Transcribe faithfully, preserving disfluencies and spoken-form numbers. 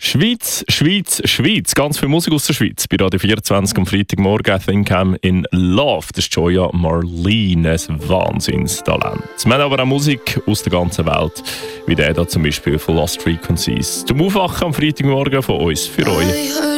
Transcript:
Schweiz, Schweiz, Schweiz. Ganz viel Musik aus der Schweiz. Bei Radio vierundzwanzig am Freitagmorgen. I think I'm in love. Das ist Joya Marlene. Ein Wahnsinnstalent. Wir haben aber auch Musik aus der ganzen Welt. Wie der da zum Beispiel von Lost Frequencies. Zum Aufwachen am Freitagmorgen von uns für euch.